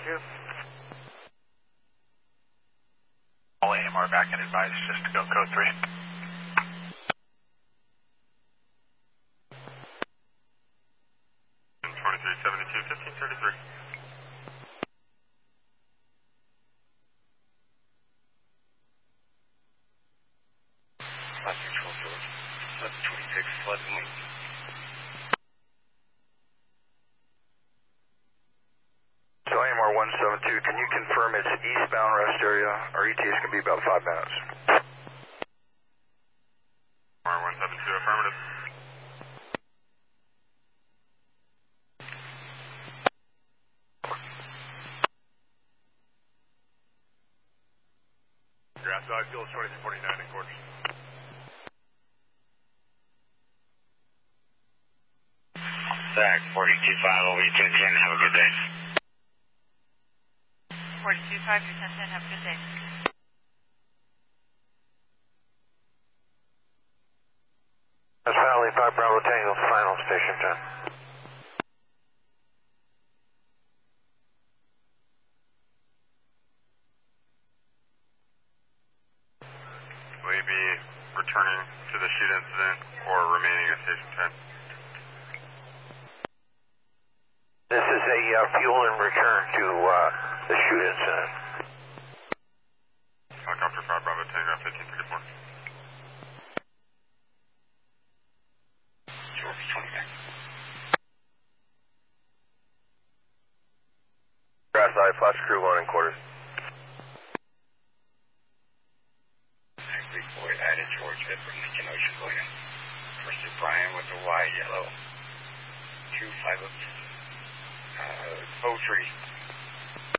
you. All AMR back and advise just to go code 3. 2372, 1533. Flight control to 1126, flood and wing. So AMR 172, can you confirm it's eastbound rest area? Our ETA is going to be about 5 minutes. AMR 172, affirmative. Grass Valley Fuel 2349 in quarters. Zach, 425 over your 1010, have a good day. 425, your 1010, have a good day. That's Valley 5 Bravo Tango, final station time. Will you be returning to the shoot incident or remaining at Station 10? This is a fuel in return to the shoot incident. Helicopter 5 Bravo Tango 1534. George 29. Grass Valley Flash Crew 1 in quarters. Report added George Edward Lincoln Ocean William. Pursuit Brian with the Y yellow. 250. 03.